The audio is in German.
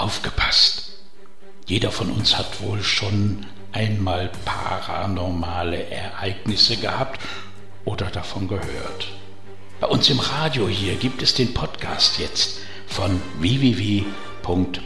Aufgepasst! Jeder von uns hat wohl schon einmal paranormale Ereignisse gehabt oder davon gehört. Bei uns im Radio hier gibt es den Podcast jetzt von www.paranormal-live.de.